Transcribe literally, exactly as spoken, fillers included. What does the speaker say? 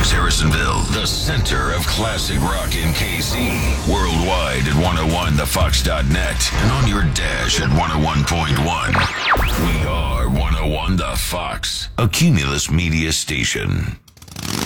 Phoenix, Harrisonville, the center of classic rock in K C. Worldwide at one oh one the fox dot net and on your dash at one oh one point one. We are one oh one The Fox, a Cumulus Media station.